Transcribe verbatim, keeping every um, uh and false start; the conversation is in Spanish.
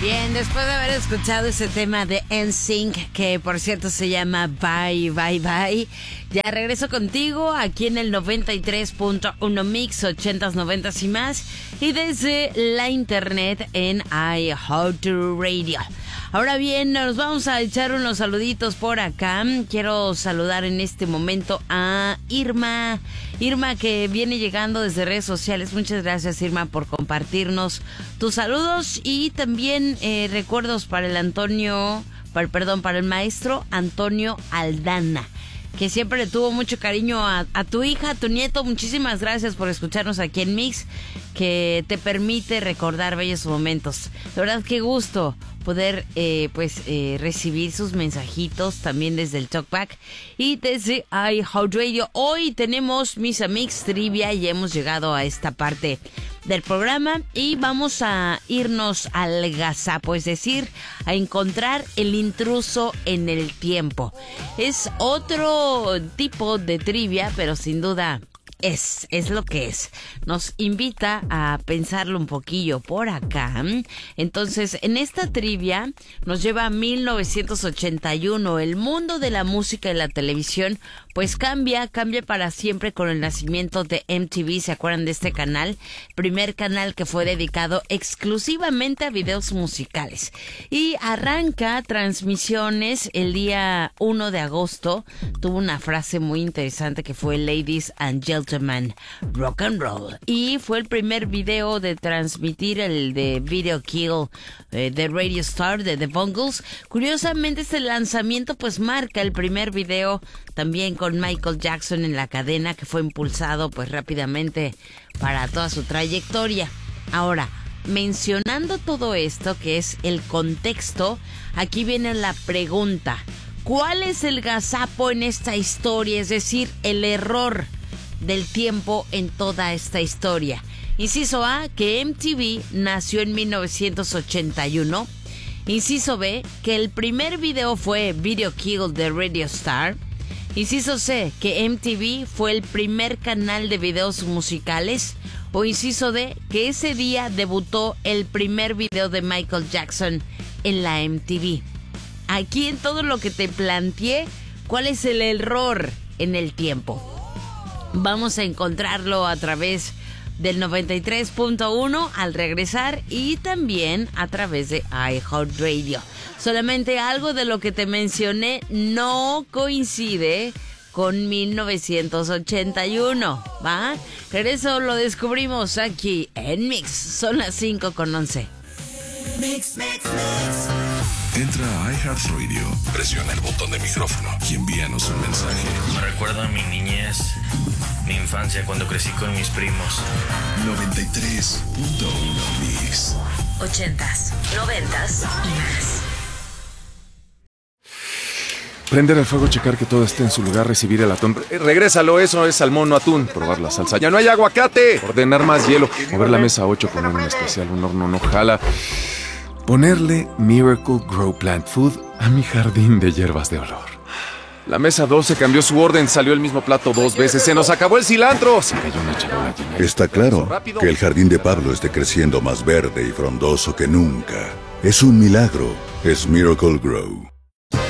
Bien, después de haber escuchado ese tema de N Sync, que por cierto se llama Bye, Bye, Bye, ya regreso contigo aquí en el noventa y tres punto uno Mix, ochentas, noventas y más, y desde la internet en iHeartRadio. Ahora bien, nos vamos a echar unos saluditos por acá. Quiero saludar en este momento a Irma. Irma, que viene llegando desde redes sociales. Muchas gracias, Irma, por compartirnos tus saludos y también eh, recuerdos para el Antonio, para, perdón, para el maestro Antonio Aldana, que siempre le tuvo mucho cariño a, a tu hija, a tu nieto. Muchísimas gracias por escucharnos aquí en Mix, que te permite recordar bellos momentos. De verdad, qué gusto poder eh, pues eh, recibir sus mensajitos también desde el Talkback y desde iHeartRadio. Hoy tenemos Misa Mix Trivia y hemos llegado a esta parte del programa y vamos a irnos al gazapo, es decir, a encontrar el intruso en el tiempo. Es otro tipo de trivia, pero sin duda Es, es lo que es. Nos invita a pensarlo un poquillo por acá. Entonces, en esta trivia nos lleva a mil novecientos ochenta y uno. El mundo de la música y la televisión pues cambia, cambia para siempre con el nacimiento de M T V. ¿Se acuerdan de este canal? Primer canal que fue dedicado exclusivamente a videos musicales. Y arranca transmisiones el día uno de agosto. Tuvo una frase muy interesante que fue Ladies and Gentlemen, Rock and Roll. Y fue el primer video de transmitir el de Video Kill eh, de Radio Star de The Bungles. Curiosamente este lanzamiento pues marca el primer video también con Michael Jackson en la cadena, que fue impulsado pues rápidamente para toda su trayectoria. Ahora, mencionando todo esto que es el contexto, aquí viene la pregunta: ¿cuál es el gazapo en esta historia? Es decir, el error del tiempo en toda esta historia. Inciso A, que M T V nació en mil novecientos ochenta y uno. Inciso B, que el primer video fue Video Kill de Radio Star. Inciso C, que M T V fue el primer canal de videos musicales. O inciso D, que ese día debutó el primer video de Michael Jackson en la M T V. Aquí en todo lo que te planteé, ¿cuál es el error en el tiempo? Vamos a encontrarlo a través del noventa y tres punto uno al regresar y también a través de iHeartRadio. Solamente algo de lo que te mencioné no coincide con mil novecientos ochenta y uno, ¿va? Pero eso lo descubrimos aquí en Mix. Son las cinco con once. Mix, mix, mix. Entra a iHeartRadio, presiona el botón de micrófono y envíanos un mensaje. Me recuerda a mi niñez, mi infancia cuando crecí con mis primos. noventa y tres punto uno Mix. Ochentas, noventas y más. Prender el fuego, checar que todo esté en su lugar, recibir el atún. Eh, regrésalo, eso es salmón, no atún. Probar la salsa. ¡Ya no hay aguacate! Ordenar más hielo. Mover la mesa ocho, poner un especial, un horno no jala. Ponerle Miracle Grow Plant Food a mi jardín de hierbas de olor. La mesa doce cambió su orden, salió el mismo plato dos veces. ¡Se nos acabó el cilantro! Se cayó una charola llena de... Está claro que el jardín de Pablo esté creciendo más verde y frondoso que nunca. Es un milagro. Es Miracle Grow.